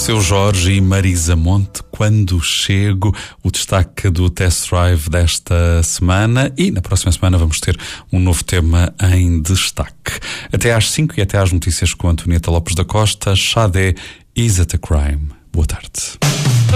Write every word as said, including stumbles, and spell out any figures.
Seu Jorge e Marisa Monte, Quando Chego, o destaque do Test Drive desta semana, e na próxima semana vamos ter um novo tema em destaque. Até às cinco e até às notícias com Antonieta Lopes da Costa. Xadé, Is It a Crime? Boa tarde.